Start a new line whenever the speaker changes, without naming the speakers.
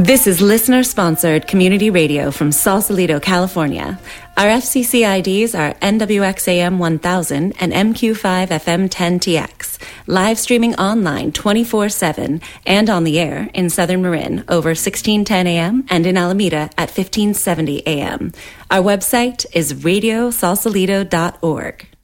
This is listener-sponsored community radio from Sausalito, California. Our FCC IDs are NWXAM 1000 and MQ5FM 10TX. Live streaming online 24/7 and on the air in Southern Marin over 1610 AM and in Alameda at 1570 AM. Our website is radiosausalito.org.